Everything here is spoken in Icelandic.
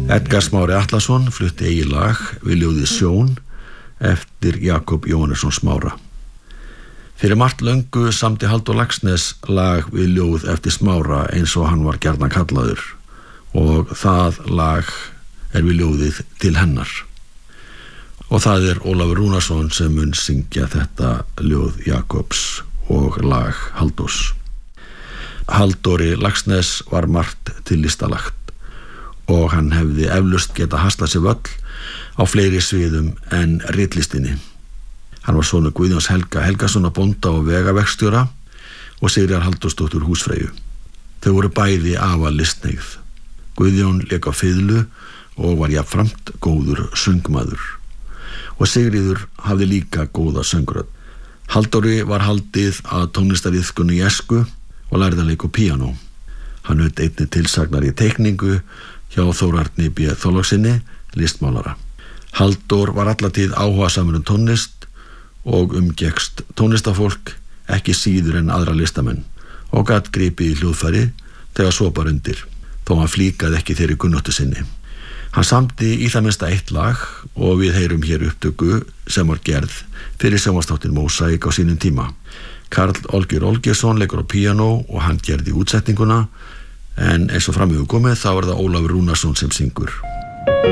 Edgar Smári Atlason flutti eigið lag við ljóðið Sjón eftir Jakob Jóhannesson Smára. Fyrir margt löngu samdi Halldór Laxness lag við ljóð eftir Smára eins og hann var gjarnan kallaður, og það lag við ljóðið Til hennar. Og það Ólafur Rúnarsson sem mun syngja þetta ljóð Jakobs og lag Halldórs. Halldóri Laxness var margt til listalagt og hann hefði eflaust geta haslað sér völl á fleiri sviðum en ritlistinni. Hann var sonur Guðjóns Helga Helgasonar bónda og vegaverkstjóra og Sigríðar Halldórsdóttur húsfreyju. Þau voru bæði afar listneigð. Guðjón lék á fiðlu og var jafnframt góður söngmaður. Og Sigríður hafði líka góða söngrödd. Halldóri var haldið að tónlistariðkunni í Esku og lærði að leika á píanó. Hann naut einnig tilsagnar í teikningu hjá Þórarni B. Þorláksinni, listmálara. Halldór var alla tíð áhugasamur tónlist og umgekkst tónlistafólk ekki síður en aðra listamenn og gat gripið í hljóðfæri þegar svo bar undir, þó hann flíkaði ekki þeirri kunnáttu sinni. Hann samdi í það minnsta eitt lag og við heyrum hér upptöku sem var gerð fyrir sjónvarpsþáttinn Mósaík á sínum tíma. Karl Olgeir Olgeirsson leikur á píanó og hann gerði útsetninguna, en eins og fram hefur komið þá það Ólafur Rúnarsson sem syngur.